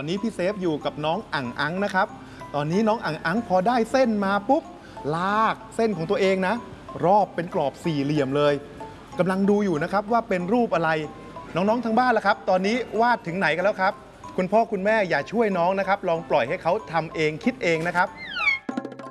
อนนี้พี่เซฟอยู่กับน้องอั่งอังนะครับตอนนี้น้องอั่งอังพอได้เส้นมาปุ๊บลากเส้นของตัวเองนะรอบเป็นกรอบสี่เหลี่ยมเลยกำลังดูอยู่นะครับว่าเป็นรูปอะไรน้องๆทางบ้านล่ะครับตอนนี้วาดถึงไหนกันแล้วครับคุณพ่อคุณแม่อย่าช่วยน้องนะครับลองปล่อยให้เขาทำเองคิดเองนะครับ